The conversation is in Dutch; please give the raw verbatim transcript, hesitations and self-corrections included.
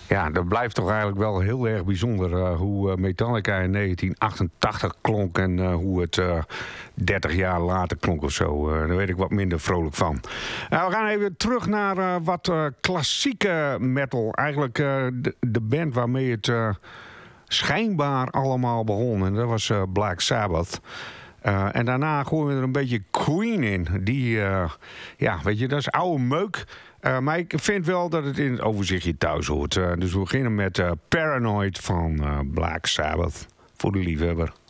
Ja, dat blijft toch eigenlijk wel heel erg bijzonder uh, hoe uh, Metallica in negentien achtentachtig klonk en uh, hoe het uh, dertig jaar later klonk of zo. Uh, daar weet ik wat minder vrolijk van. Uh, we gaan even terug naar uh, wat uh, klassieke metal. Eigenlijk uh, de, de band waarmee het uh, schijnbaar allemaal begon. En dat was uh, Black Sabbath. Uh, en daarna gooien we er een beetje Queen in. Die, uh, ja, weet je, dat is oude meuk. Uh, maar ik vind wel dat het in het overzichtje thuis hoort. Uh, dus we beginnen met uh, Paranoid van uh, Black Sabbath. Voor de liefhebber.